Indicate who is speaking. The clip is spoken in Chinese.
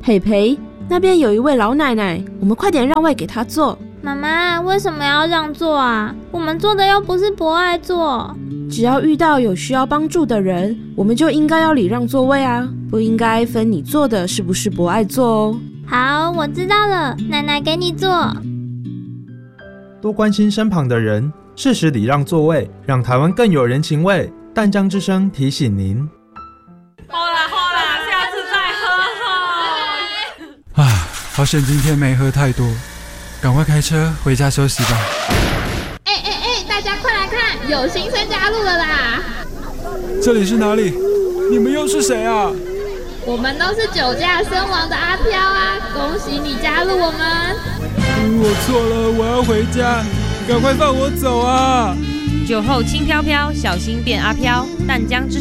Speaker 1: 培培，那边有一位老奶奶，我们快点让位给她坐。
Speaker 2: 妈妈，为什么要让座啊？我们坐的又不是博爱座。
Speaker 1: 只要遇到有需要帮助的人，我们就应该要礼让座位啊，不应该分你坐的是不是博爱座哦。
Speaker 2: 好，我知道了，奶奶给你坐。
Speaker 3: 多关心身旁的人，适时礼让座位，让台湾更有人情味。淡江之声提醒您。
Speaker 4: 好啦，下次再喝。
Speaker 5: 好险今天没喝太多，赶快开车回家休息吧。
Speaker 6: 大家快来看，有新生加入了啦！
Speaker 5: 这里是哪里？你们又是谁啊？
Speaker 6: 我们都是酒驾身亡的阿飘啊！恭喜你加入我们！
Speaker 5: 我错了，我要回家，赶快放我走啊！
Speaker 4: 酒后轻飘飘，小心变阿飘。淡江之